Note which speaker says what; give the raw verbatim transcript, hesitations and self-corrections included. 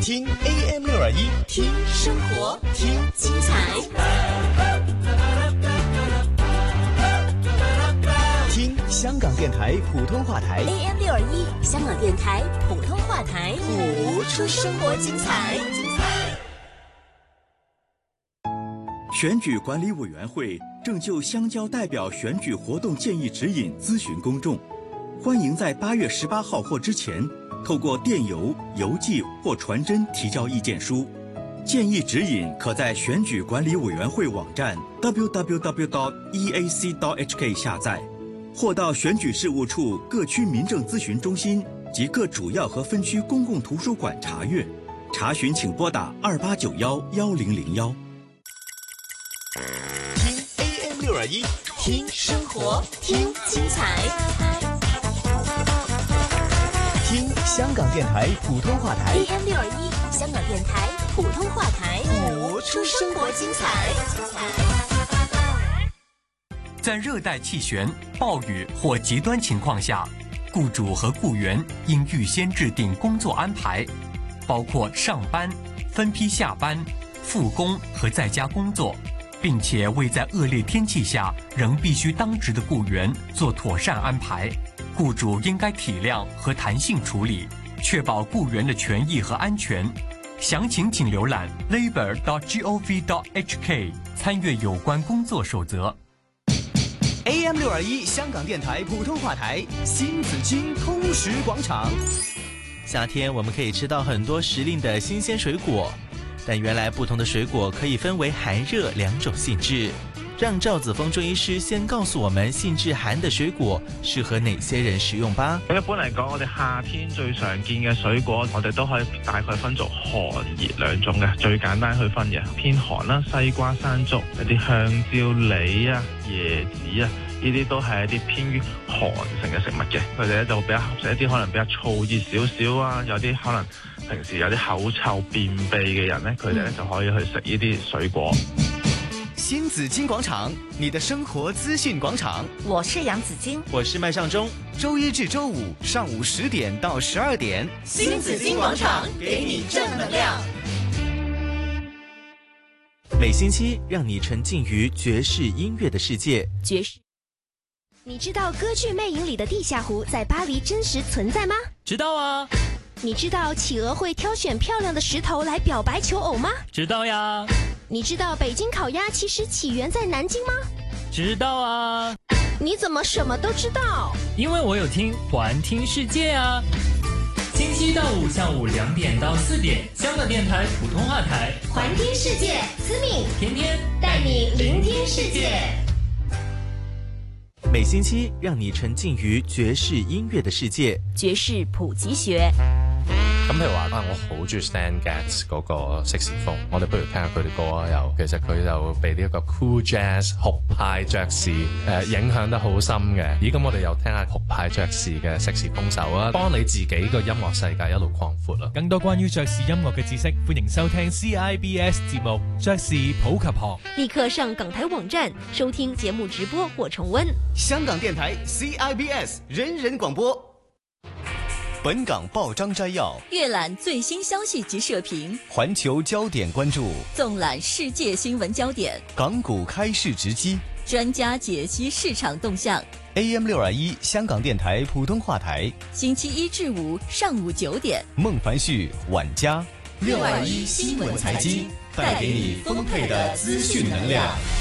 Speaker 1: 听 A M 六二一，
Speaker 2: 听生活，
Speaker 1: 听
Speaker 2: 精彩，
Speaker 1: 听香港电台普通话台
Speaker 2: A M 六二一，香港电台普通话台，
Speaker 1: 谱
Speaker 2: 出生活精彩。
Speaker 3: 选举管理委员会正就乡郊代表选举活动建议指引咨询公众，欢迎在八月十八号或之前透过电邮、邮寄或传真提交意见书。建议指引可在选举管理委员会网站 double u double u double u dot e a c dot h k 下载，或到选举事务处各区民政咨询中心及各主要和分区公共图书馆查阅。查询请拨打二八九幺幺零零幺。
Speaker 1: 听 A M 六二一，
Speaker 2: 听生活，听精彩，
Speaker 1: 听香港电台普通话台
Speaker 2: A M 六二一，香港电台普通话台，
Speaker 1: 谱
Speaker 2: 出生活精彩。
Speaker 4: 在热带气旋、暴雨或极端情况下，雇主和雇员应预先制定工作安排，包括上班、分批下班、复工和在家工作，并且为在恶劣天气下仍必须当值的雇员做妥善安排。雇主应该体谅和弹性处理，确保雇员的权益和安全。详情请浏览 labour dot gov dot h k 参阅有关工作守则。
Speaker 1: A M 六二一，香港电台普通话台新紫荆通识广场。
Speaker 5: 夏天我们可以吃到很多时令的新鲜水果，但原来不同的水果可以分为寒热两种性质。让赵子峰中醫師先告訴我們性質寒的水果適合哪些人食用吧。
Speaker 6: 一般嚟講，我哋夏天最常見嘅水果，我哋都可以大概分做寒熱兩種嘅，最簡單去分嘅。偏寒啦，西瓜、山竹、一啲香蕉、梨啊、椰子啊，呢啲都係一啲偏於寒性嘅食物嘅。佢哋咧就比較合適一啲，可能比較燥熱少少啊，有啲可能平時有啲口臭、便秘嘅人咧，佢哋咧就可以去食呢啲水果。
Speaker 1: 新紫荊廣場，你的生活資訊廣場。
Speaker 2: 我是楊子矜，
Speaker 5: 我是麥尚中。
Speaker 1: 周一至周五上午十點到十二點，
Speaker 2: 新紫荊廣場給你正能量。
Speaker 5: 每星期讓你沉浸於爵士音樂的世界。
Speaker 2: 爵士，
Speaker 7: 你知道歌劇魅影裡的地下湖在巴黎真實存在嗎？
Speaker 8: 知道啊。
Speaker 7: 你知道企鵝會挑選漂亮的石頭來表白求偶嗎？
Speaker 8: 知道呀。
Speaker 7: 你知道北京烤鴨其實起源在南京嗎？
Speaker 8: 知道啊。
Speaker 7: 你怎麼什麼都知道？
Speaker 8: 因為我有聽環聽世界啊。星期一到五下午兩點到四點，香港電台普通話台
Speaker 7: 環聽世界，思敏
Speaker 8: 天天
Speaker 7: 帶你聆聽世界。
Speaker 5: 每星期讓你沉浸於爵士音樂的世界。
Speaker 2: 爵士普及學。
Speaker 9: 咁譬如話啊，我好中意 Stan Getz 嗰個色士風，我哋不如聽下佢哋歌啊。又其實佢就被呢一個 cool jazz 酷派爵士誒影響得好深嘅。咦，咁我哋又聽下酷派爵士嘅色士風手啊，幫你自己個音樂世界一路擴闊啊。
Speaker 8: 更多關於爵士音樂嘅知識，歡迎收聽 C I B S 節目《爵士普及學》。
Speaker 7: 立刻上港台網站收聽節目直播或重溫。
Speaker 1: 香港電台 C I B S 人人廣播。本港報章摘要，
Speaker 2: 閱覽最新消息及社評，
Speaker 1: 環球焦點關注，
Speaker 2: 縱覽世界新聞焦點，
Speaker 1: 港股開市直擊，
Speaker 2: 專家解析市場動向。
Speaker 1: A M 六二一香港電台普通話台，
Speaker 2: 星期一至五上午九點，
Speaker 1: 孟凡旭、晚嘉，
Speaker 2: 六二一新聞財經，
Speaker 1: 帶給你豐沛的資訊能量。